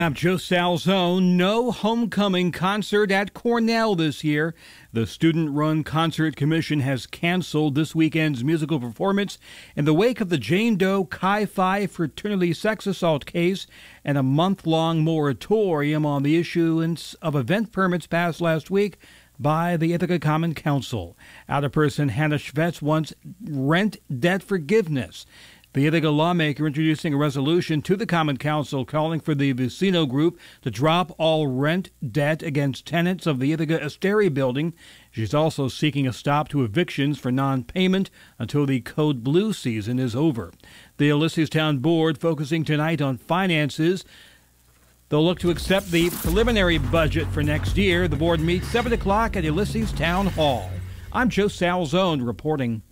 I'm Joe Salzone. No homecoming concert at Cornell this year. The student-run concert commission has canceled this weekend's musical performance in the wake of the Jane Doe Chi Phi fraternity sex assault case and a month-long moratorium on the issuance of event permits passed last week by the Ithaca Common Council. Alderperson Hannah Schvetz wants rent debt forgiveness. The Ithaca lawmaker introducing a resolution to the Common Council calling for the Vicino Group to drop all rent debt against tenants of the Ithaca Asteri building. She's also seeking a stop to evictions for non-payment until the Code Blue season is over. The Ulysses Town Board focusing tonight on finances. They'll look to accept the preliminary budget for next year. The board meets 7 o'clock at Ulysses Town Hall. I'm Joe Salzone reporting.